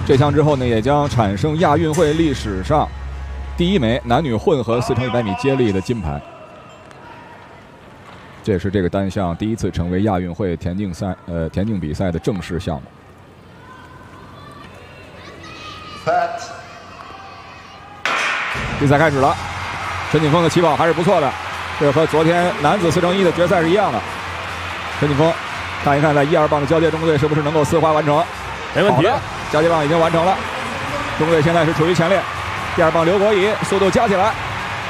这项之后呢，也将产生亚运会历史上第1枚男女混合4乘100米接力的金牌。这也是这个单项第一次成为亚运会田径比赛的正式项目。比赛开始了，陈锦锋的起跑还是不错的，这和昨天男子4乘1的决赛是一样的。陈锦锋看一看在1、2棒的交接，中国队是不是能够丝滑完成？ 没问题， 交接棒已经完成了，中国队现在是处于前列。第2棒刘国乙速度加起来，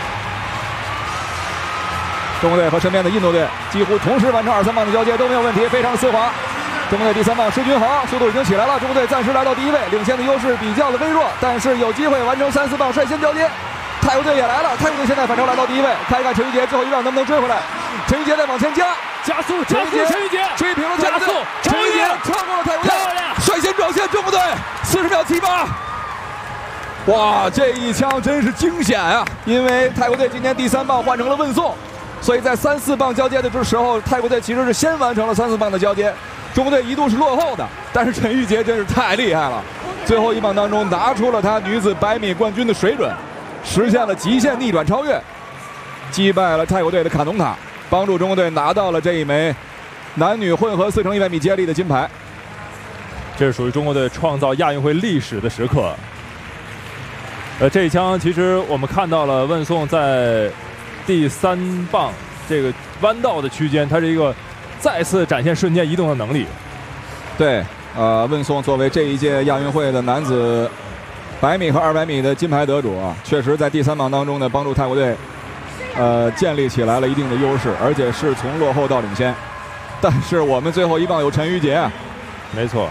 中国队和身边的印度队几乎同时完成2、3棒的交接都没有问题，非常丝滑。中国队第3棒施均衡速度已经起来了，中国队暂时来到第1位，领先的优势比较的微弱，但是有机会完成3、4棒率先交接。泰国队也来了，泰国队现在反超来到第1位，看一看陈玉洁最后1棒能不能追回来。陈玉洁在往前加速，陈玉洁追平了加速，陈玉洁超过了泰国队，率先表现中国队40秒78。哇，这一枪真是惊险啊！因为泰国队今天第3棒换成了问送，所以在3、4棒交接的时候，泰国队其实是先完成了3、4棒的交接，中国队一度是落后的，但是陈玉洁真是太厉害了，最后1棒当中拿出了她女子100米冠军的水准，实现了极限逆转超越，击败了泰国队的卡农塔，帮助中国队拿到了这一枚男女混合4乘100米接力的金牌。 这是属于中国队创造亚运会历史的时刻。这一枪其实我们看到了问送在第3棒这个弯道的区间，它是一个再次展现瞬间移动的能力。 对，问送作为这一届亚运会的男子100米和200米的金牌得主啊，确实在第3棒当中呢，帮助泰国队建立起来了一定的优势，而且是从落后到领先。但是我们最后1棒有陈玉洁啊， 没错。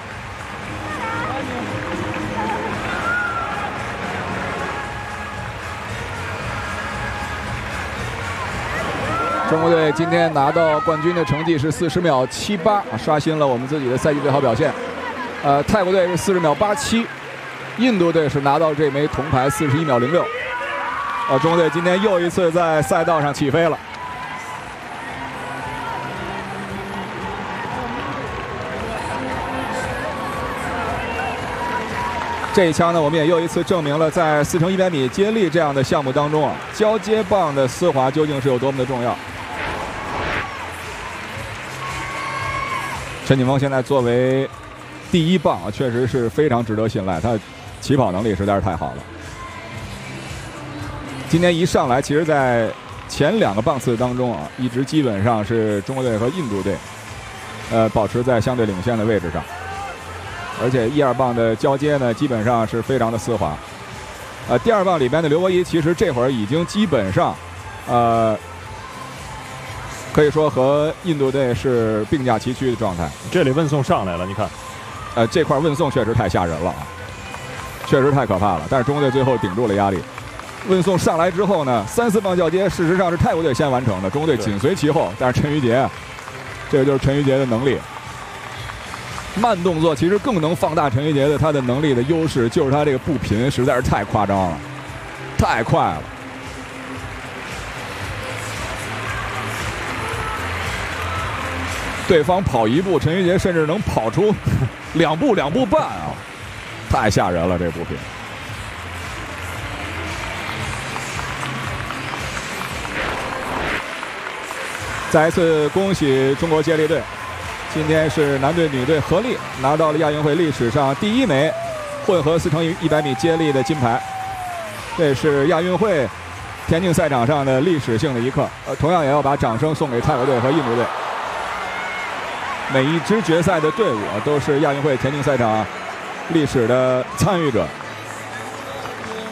中国队今天拿到冠军的成绩是40秒78，刷新了我们自己的赛季最好表现。泰国队是40秒87，印度队是拿到这枚铜牌41秒06。中国队今天又一次在赛道上起飞了。这一枪呢，我们也又一次证明了，在4乘100米接力这样的项目当中啊，交接棒的丝滑究竟是有多么的重要。陈锦锋现在作为第1棒啊，确实是非常值得信赖，他起跑能力实在是太好了。今天一上来，其实在前2个棒次当中啊，一直基本上是中国队和印度队，保持在相对领先的位置上。而且1、2棒的交接呢，基本上是非常的丝滑。第2棒里边的刘国怡，其实这会儿已经基本上，可以说和印度队是并驾齐驱的状态。 这里问送上来了，你看， 这块问送确实太吓人了啊，确实太可怕了。但是中国队最后顶住了压力。问送上来之后呢，3、4棒交接，事实上是泰国队先完成的，中国队紧随其后。但是陈玉洁，这个就是陈玉洁的能力。慢动作其实更能放大陈玉洁的他的能力的优势，就是他这个步频实在是太夸张了，太快了。对方跑1步，陈玉洁甚至能跑出2步半啊，太吓人了这步频。再一次恭喜中国接力队，今天是男队女队合力拿到了亚运会历史上第1枚混合4乘100米接力的金牌，这是亚运会田径赛场上的历史性的一刻。同样也要把掌声送给泰国队和印度队。每一支决赛的队伍都是亚运会田径赛场历史的参与者。